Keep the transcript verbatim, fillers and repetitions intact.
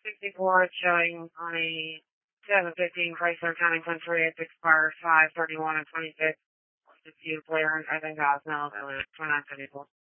sixty-four, it's showing on a twenty fifteen Chrysler Town and Country. It expires five thirty-one and twenty-six. Just use Blair and I think Osmo, twenty-nine seventy-four.